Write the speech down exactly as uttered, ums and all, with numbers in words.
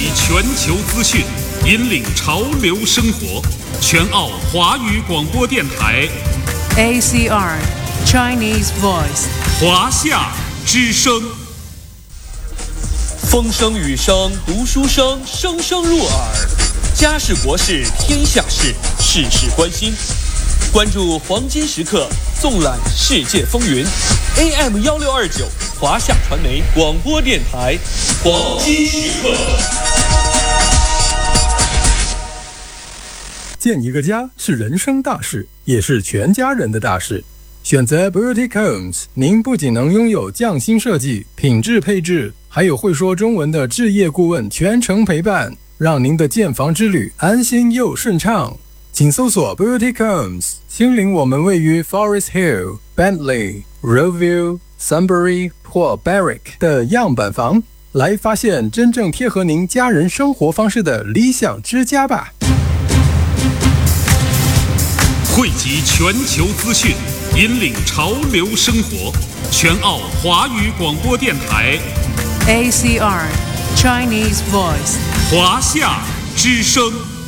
全球资讯，引领潮流生活。全澳华语广播电台 A C R Chinese Voice 华夏之声。 风声雨声读书声，声声入耳。家事国事天下事，事事关心。关注黄金时刻，纵览世界风云。A M 一六二九华夏传媒广播电台，黄金时刻。 建一个家是人生大事，也是全家人的大事。选择 Boutique Homes， 您不仅能拥有匠心设计、品质配置，还有会说中文的置业顾问全程陪伴，让您的建房之旅安心又顺畅。请搜索 Boutique Homes， 亲临我们位于 Forest Hill、Bentley、Review、Sunbury 或 Barrick 的样板房，来发现真正贴合您家人生活方式的理想之家吧。 汇集全球资讯，引领潮流生活。全澳华语广播电台 A C R Chinese Voice 华夏之声。